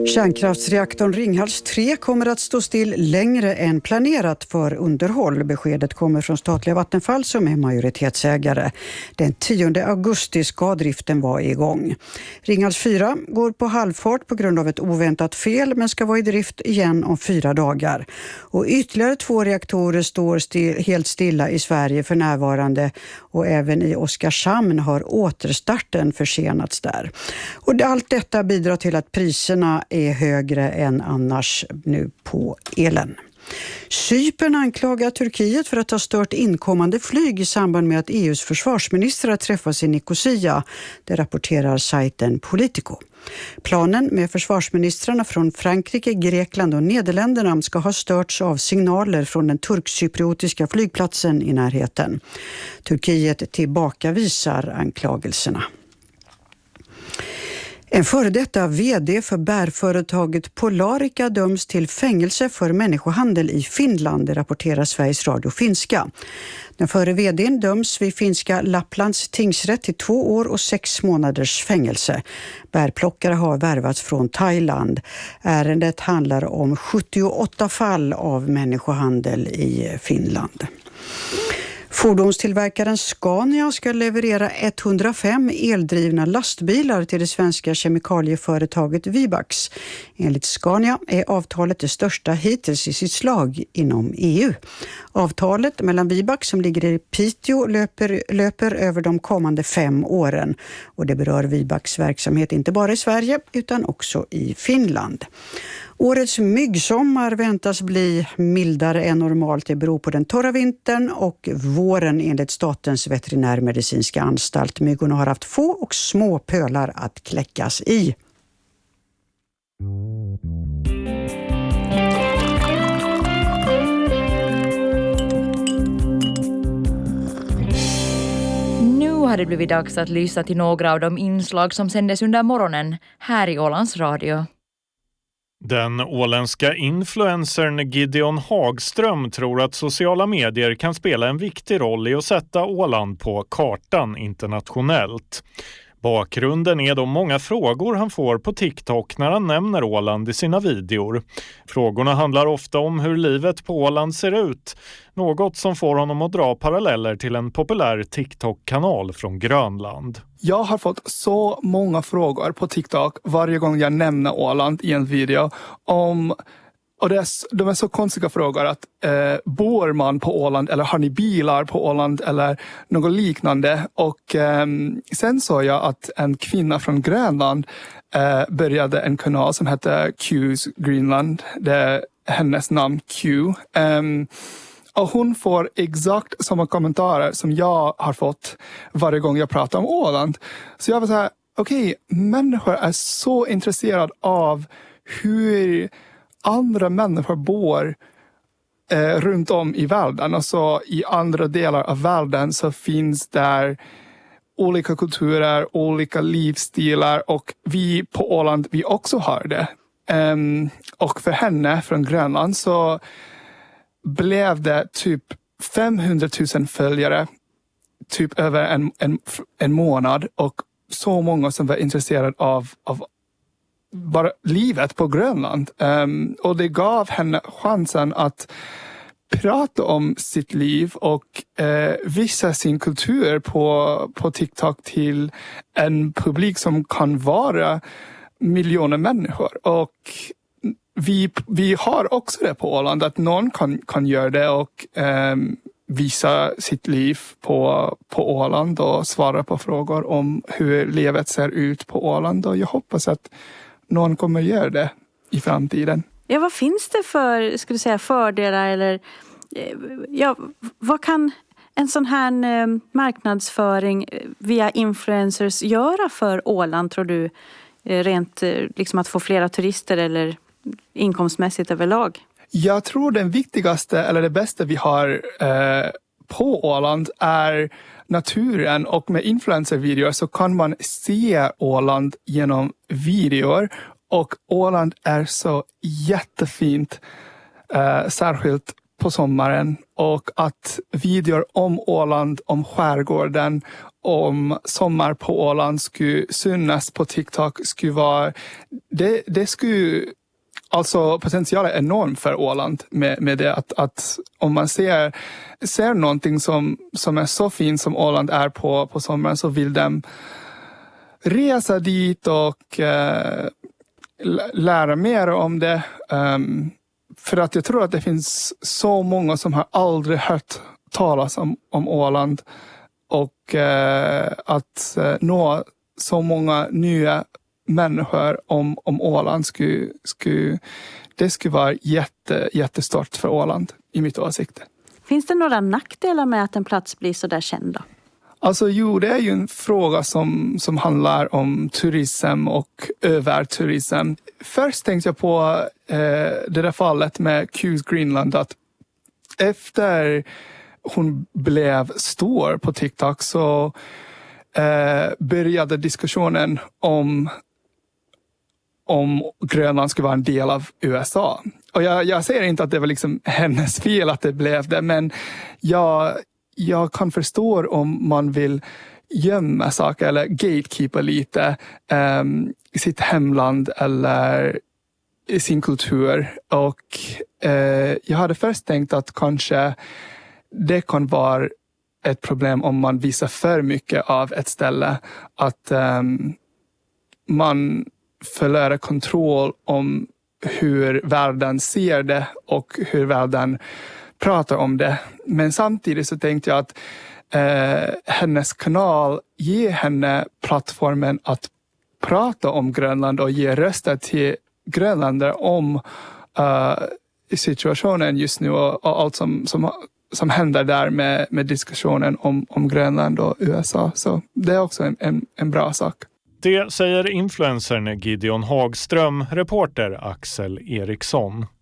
Kärnkraftsreaktorn Ringhals 3 kommer att stå still längre än planerat för underhåll. Beskedet kommer från statliga Vattenfall som är majoritetsägare. Den 10 augusti ska driften vara igång. Ringhals 4 går på halvfart på grund av ett oväntat fel men ska vara i drift igen om 4 dagar. Och ytterligare 2 reaktorer står helt stilla i Sverige för närvarande och även i Oskarshamn har återstarten försenats där. Och allt detta bidrar till att priserna är högre än annars nu på elen. Cypern anklagar Turkiet för att ha stört inkommande flyg i samband med att EUs försvarsministrar träffas i Nicosia. Det rapporterar sajten Politico. Planen med försvarsministrarna från Frankrike, Grekland och Nederländerna ska ha störts av signaler från den turkcypriotiska flygplatsen i närheten. Turkiet tillbakavisar anklagelserna. En före detta vd för bärföretaget Polarica döms till fängelse för människohandel i Finland, det rapporterar Sveriges Radio finska. Den före vdn döms vid finska Lapplands tingsrätt till 2 år och 6 månaders fängelse. Bärplockare har värvats från Thailand. Ärendet handlar om 78 fall av människohandel i Finland. Fordonstillverkaren Scania ska leverera 105 eldrivna lastbilar till det svenska kemikalieföretaget Vibax. Enligt Scania är avtalet det största hittills i sitt slag inom EU. Avtalet mellan Vibax som ligger i Piteå löper över de kommande 5 åren. Och det berör Vibax verksamhet inte bara i Sverige utan också i Finland. Årets myggsommar väntas bli mildare än normalt. Det beror på den torra vintern och våren enligt Statens veterinärmedicinska anstalt. Myggorna har haft få och små pölar att kläckas i. Nu har det blivit dags att lyssna till några av de inslag som sändes under morgonen här i Ålands Radio. Den åländska influencern Gideon Hagström tror att sociala medier kan spela en viktig roll i att sätta Åland på kartan internationellt. Bakgrunden är de många frågor han får på TikTok när han nämner Åland i sina videor. Frågorna handlar ofta om hur livet på Åland ser ut, något som får honom att dra paralleller till en populär TikTok-kanal från Grönland. Jag har fått så många frågor på TikTok varje gång jag nämner Åland i en video och de är så konstiga frågor att bor man på Åland eller har ni bilar på Åland eller något liknande. Och sen såg jag att en kvinna från Grönland började en kanal som heter Q's Greenland. Det är hennes namn Q. Och hon får exakt samma kommentarer som jag har fått varje gång jag pratar om Åland. Så jag var så här, okej, människor är så intresserade av hur andra människor bor runt om i världen. Och så i andra delar av världen så finns där olika kulturer, olika livsstilar och vi på Åland, vi också har det. Och för henne från Grönland så blev det typ 500 000 följare typ över en månad och så många som var intresserade av bara livet på Grönland. Och det gav henne chansen att prata om sitt liv och visa sin kultur på TikTok till en publik som kan vara miljoner människor. Och vi har också det på Åland att någon kan göra det och visa sitt liv på Åland och svara på frågor om hur livet ser ut på Åland. Och jag hoppas att någon kommer göra det i framtiden. Ja, vad finns det för, skulle säga, fördelar eller vad kan en sån här marknadsföring via influencers göra för Åland, tror du? Rent liksom att få flera turister eller inkomstmässigt överlag? Jag tror den viktigaste eller det bästa vi har på Åland är naturen, och med influencervideor så kan man se Åland genom videor, och Åland är så jättefint, särskilt på sommaren, och att videor om Åland, om skärgården, om Sommar på Åland skulle synas på TikTok skulle vara, det skulle, alltså potentialen är enorm för Åland med det att om man ser någonting som är så fint som Åland är på sommaren, så vill de resa dit och lära mer om det. För att jag tror att det finns så många som har aldrig hört talas om Åland, och att nå så många nya människor om Åland skulle vara jättestort för Åland i mitt åsikt. Finns det några nackdelar med att en plats blir så där känd då? Alltså det är ju en fråga som handlar om turism och överturism. Först tänkte jag på det där fallet med Q's Greenland, att efter hon blev stor på TikTok så började diskussionen om Grönland skulle vara en del av USA. Och jag säger inte att det var liksom hennes fel att det blev det, men jag kan förstå om man vill gömma saker eller gatekeepa lite i sitt hemland eller i sin kultur. Och jag hade först tänkt att kanske det kan vara ett problem om man visar för mycket av ett ställe, att man förlorar kontroll om hur världen ser det och hur världen pratar om det. Men samtidigt så tänkte jag att hennes kanal ger henne plattformen att prata om Grönland och ge röster till grönländare om situationen just nu och allt som händer där med diskussionen om Grönland och USA. Så det är också en bra sak. Det säger influencern Gideon Hagström, reporter Axel Eriksson.